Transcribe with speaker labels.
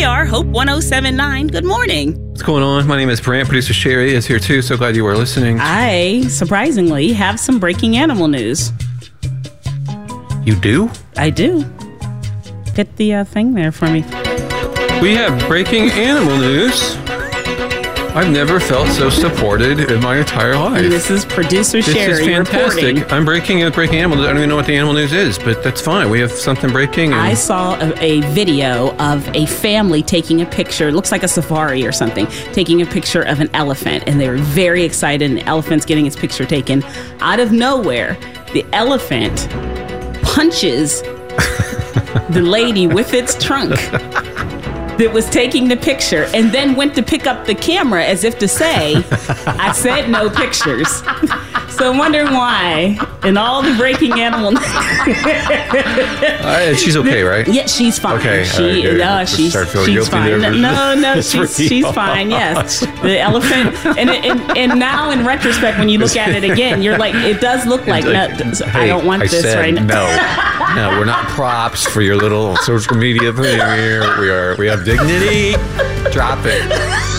Speaker 1: are Hope 1079. Good morning.
Speaker 2: What's going on? My name is Brant. Producer Sherry is here too. So glad you are listening.
Speaker 1: I, surprisingly, have some breaking animal news.
Speaker 2: You do?
Speaker 1: I do. Hit the thing there for me.
Speaker 2: We have breaking animal news. I've never felt so supported in my entire life.
Speaker 1: And this is Producer Sherry
Speaker 2: This is fantastic.
Speaker 1: reporting.
Speaker 2: I'm breaking animal news. I don't even know what the animal news is, but that's fine. We have something breaking.
Speaker 1: I saw a video of a family taking a picture. It looks like a safari or something, taking a picture of an elephant. And they were very excited. And the elephant's getting its picture taken. Out of nowhere, the elephant punches the lady with its trunk that was taking the picture, and then went to pick up the camera as if to say, I said no pictures. So I'm wondering why, in all the breaking animal...
Speaker 2: she's okay, right?
Speaker 1: Yeah, she's fine.
Speaker 2: Okay.
Speaker 1: She's fine. No, she's fine, yes. The elephant, and now in retrospect, when you look at it again, you're like, it does look like, I don't want this right now.
Speaker 2: No, we're not props for your little social media thing here. We have dignity. Drop it.